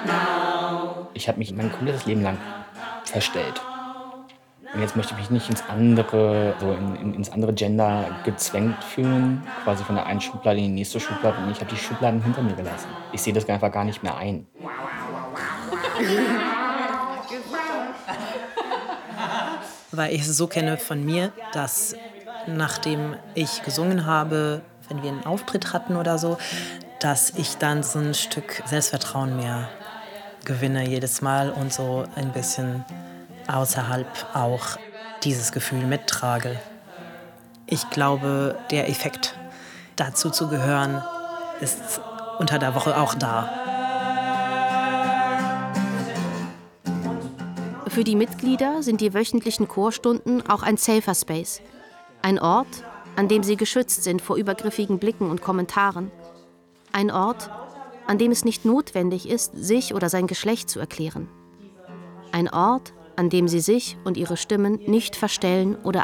Ich habe mich mein komplettes Leben lang verstellt. Und jetzt möchte ich mich nicht ins andere, ins andere Gender gezwängt fühlen, quasi von der einen Schublade in die nächste Schublade. Und ich habe die Schubladen hinter mir gelassen. Ich sehe das einfach gar nicht mehr ein. Weil ich es so kenne von mir, dass nachdem ich gesungen habe, wenn wir einen Auftritt hatten oder so, dass ich dann so ein Stück Selbstvertrauen mehr gewinne jedes Mal und so ein bisschen außerhalb auch dieses Gefühl mittrage. Ich glaube, der Effekt, dazu zu gehören, ist unter der Woche auch da. Für die Mitglieder sind die wöchentlichen Chorstunden auch ein Safer Space. Ein Ort, an dem sie geschützt sind vor übergriffigen Blicken und Kommentaren. Ein Ort, an dem es nicht notwendig ist, sich oder sein Geschlecht zu erklären. Ein Ort, an dem sie sich und ihre Stimmen nicht verstellen oder